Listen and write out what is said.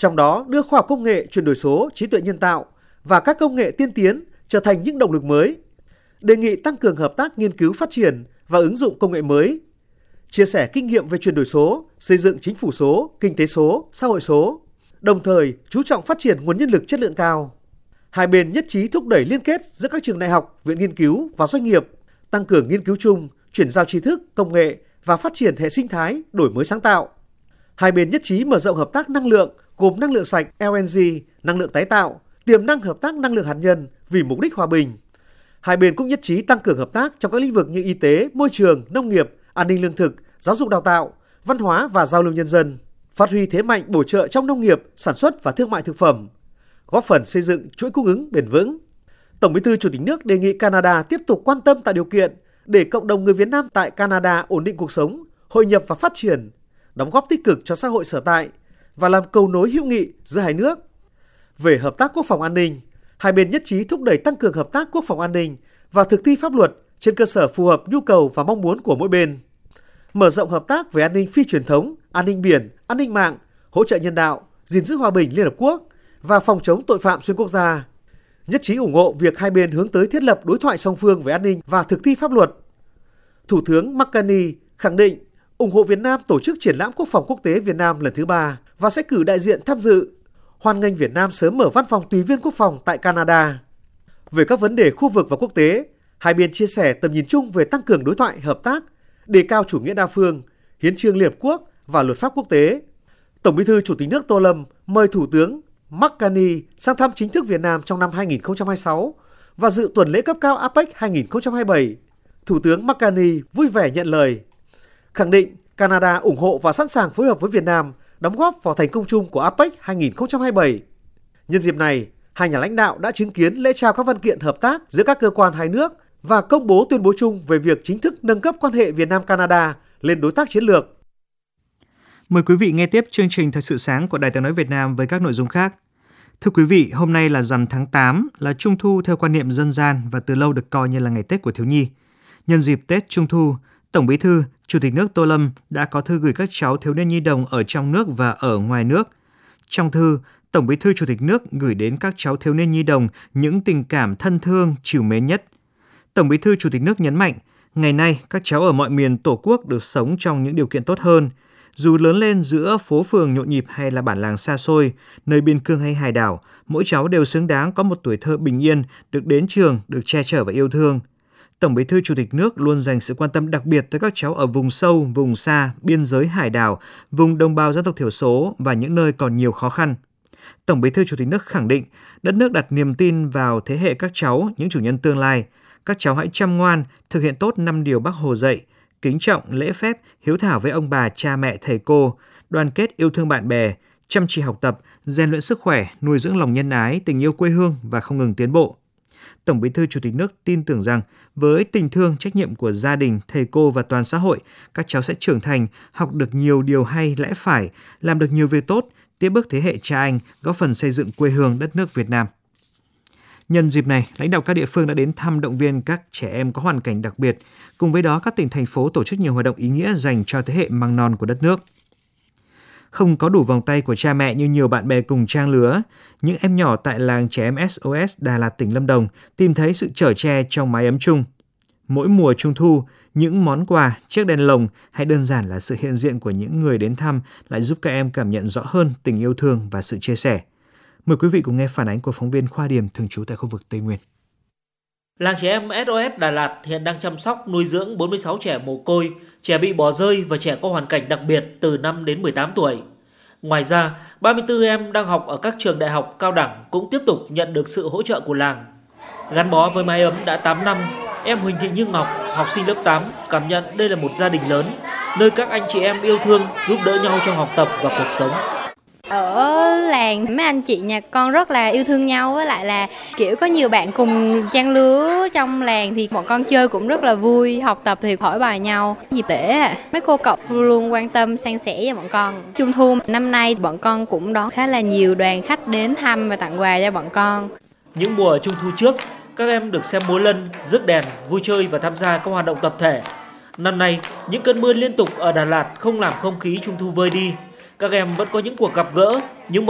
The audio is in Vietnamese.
trong đó đưa khoa học công nghệ, chuyển đổi số, trí tuệ nhân tạo và các công nghệ tiên tiến trở thành những động lực mới. Đề nghị tăng cường hợp tác nghiên cứu phát triển và ứng dụng công nghệ mới, chia sẻ kinh nghiệm về chuyển đổi số, xây dựng chính phủ số, kinh tế số, xã hội số, đồng thời chú trọng phát triển nguồn nhân lực chất lượng cao. Hai bên nhất trí thúc đẩy liên kết giữa các trường đại học, viện nghiên cứu và doanh nghiệp, tăng cường nghiên cứu chung, chuyển giao tri thức, công nghệ và phát triển hệ sinh thái, đổi mới sáng tạo. Hai bên nhất trí mở rộng hợp tác năng lượng gồm năng lượng sạch LNG, năng lượng tái tạo, tiềm năng hợp tác năng lượng hạt nhân vì mục đích hòa bình. Hai bên cũng nhất trí tăng cường hợp tác trong các lĩnh vực như y tế, môi trường, nông nghiệp, an ninh lương thực, giáo dục đào tạo, văn hóa và giao lưu nhân dân, phát huy thế mạnh bổ trợ trong nông nghiệp, sản xuất và thương mại thực phẩm, góp phần xây dựng chuỗi cung ứng bền vững. Tổng Bí thư Chủ tịch nước đề nghị Canada tiếp tục quan tâm tạo điều kiện để cộng đồng người Việt Nam tại Canada ổn định cuộc sống, hội nhập và phát triển, đóng góp tích cực cho xã hội sở tại và làm cầu nối hữu nghị giữa hai nước. Về hợp tác quốc phòng an ninh, hai bên nhất trí thúc đẩy tăng cường hợp tác quốc phòng an ninh và thực thi pháp luật trên cơ sở phù hợp nhu cầu và mong muốn của mỗi bên. Mở rộng hợp tác về an ninh phi truyền thống, an ninh biển, an ninh mạng, hỗ trợ nhân đạo, gìn giữ hòa bình Liên Hợp Quốc và phòng chống tội phạm xuyên quốc gia. Nhất trí ủng hộ việc hai bên hướng tới thiết lập đối thoại song phương về an ninh và thực thi pháp luật. Thủ tướng Mark Carney khẳng định ủng hộ Việt Nam tổ chức triển lãm quốc phòng quốc tế Việt Nam lần thứ 3 và sẽ cử đại diện tham dự, hoan nghênh Việt Nam sớm mở văn phòng tùy viên quốc phòng tại Canada. Về các vấn đề khu vực và quốc tế, hai bên chia sẻ tầm nhìn chung về tăng cường đối thoại hợp tác, đề cao chủ nghĩa đa phương, hiến chương Liên Hợp Quốc và luật pháp quốc tế. Tổng Bí thư Chủ tịch nước Tô Lâm mời Thủ tướng Mark Carney sang thăm chính thức Việt Nam trong năm 2026 và dự tuần lễ cấp cao APEC 2027. Thủ tướng Mark Carney vui vẻ nhận lời, khẳng định Canada ủng hộ và sẵn sàng phối hợp với Việt Nam đóng góp vào thành công chung của APEC 2027. Nhân dịp này, hai nhà lãnh đạo đã chứng kiến lễ trao các văn kiện hợp tác giữa các cơ quan hai nước và công bố tuyên bố chung về việc chính thức nâng cấp quan hệ Việt Nam-Canada lên đối tác chiến lược. Mời quý vị nghe tiếp chương trình Thời sự sáng của Đài Tiếng nói Việt Nam với các nội dung khác. Thưa quý vị, hôm nay là rằm tháng 8, là Trung thu theo quan niệm dân gian và từ lâu được coi như là ngày Tết của thiếu nhi. Nhân dịp Tết Trung thu, Tổng Bí thư, Chủ tịch nước Tô Lâm đã có thư gửi các cháu thiếu niên nhi đồng ở trong nước và ở ngoài nước. Trong thư, Tổng Bí thư Chủ tịch nước gửi đến các cháu thiếu niên nhi đồng những tình cảm thân thương, trìu mến nhất. Tổng Bí thư Chủ tịch nước nhấn mạnh, ngày nay các cháu ở mọi miền Tổ quốc được sống trong những điều kiện tốt hơn. Dù lớn lên giữa phố phường nhộn nhịp hay là bản làng xa xôi, nơi biên cương hay hải đảo, mỗi cháu đều xứng đáng có một tuổi thơ bình yên, được đến trường, được che chở và yêu thương. Tổng Bí thư Chủ tịch nước luôn dành sự quan tâm đặc biệt tới các cháu ở vùng sâu, vùng xa, biên giới hải đảo, vùng đồng bào dân tộc thiểu số và những nơi còn nhiều khó khăn. Tổng Bí thư Chủ tịch nước khẳng định, đất nước đặt niềm tin vào thế hệ các cháu, những chủ nhân tương lai. Các cháu hãy chăm ngoan, thực hiện tốt 5 điều Bác Hồ dạy, kính trọng, lễ phép, hiếu thảo với ông bà, cha mẹ, thầy cô, đoàn kết yêu thương bạn bè, chăm chỉ học tập, rèn luyện sức khỏe, nuôi dưỡng lòng nhân ái, tình yêu quê hương và không ngừng tiến bộ. Tổng Bí thư Chủ tịch nước tin tưởng rằng với tình thương, trách nhiệm của gia đình, thầy cô và toàn xã hội, các cháu sẽ trưởng thành, học được nhiều điều hay lẽ phải, làm được nhiều việc tốt, tiếp bước thế hệ cha anh, góp phần xây dựng quê hương đất nước Việt Nam. Nhân dịp này, lãnh đạo các địa phương đã đến thăm động viên các trẻ em có hoàn cảnh đặc biệt. Cùng với đó, các tỉnh, thành phố tổ chức nhiều hoạt động ý nghĩa dành cho thế hệ măng non của đất nước. Không có đủ vòng tay của cha mẹ như nhiều bạn bè cùng trang lứa, những em nhỏ tại làng trẻ em SOS Đà Lạt, tỉnh Lâm Đồng tìm thấy sự chở che trong mái ấm chung. Mỗi mùa Trung thu, những món quà, chiếc đèn lồng hay đơn giản là sự hiện diện của những người đến thăm lại giúp các em cảm nhận rõ hơn tình yêu thương và sự chia sẻ. Mời quý vị cùng nghe phản ánh của phóng viên Khoa Điểm thường trú tại khu vực Tây Nguyên. Làng trẻ em SOS Đà Lạt hiện đang chăm sóc nuôi dưỡng 46 trẻ mồ côi, trẻ bị bỏ rơi và trẻ có hoàn cảnh đặc biệt từ 5 đến 18 tuổi. Ngoài ra, 34 em đang học ở các trường đại học, cao đẳng cũng tiếp tục nhận được sự hỗ trợ của làng. Gắn bó với mái ấm đã 8 năm, em Huỳnh Thị Như Ngọc, học sinh lớp 8, cảm nhận đây là một gia đình lớn, nơi các anh chị em yêu thương, giúp đỡ nhau trong học tập và cuộc sống. Ở làng mấy anh chị nhà con rất là yêu thương nhau, với lại là kiểu có nhiều bạn cùng trang lứa trong làng thì bọn con chơi cũng rất là vui, học tập thì hỏi bài nhau. Dịp lễ mấy cô cậu luôn quan tâm san sẻ với bọn con. Trung thu năm nay bọn con cũng đón khá là nhiều đoàn khách đến thăm và tặng quà cho bọn con. Những mùa Trung thu trước, các em được xem múa lân, rước đèn, vui chơi và tham gia các hoạt động tập thể. Năm nay, những cơn mưa liên tục ở Đà Lạt không làm không khí Trung thu vơi đi. Các em vẫn có những cuộc gặp gỡ, những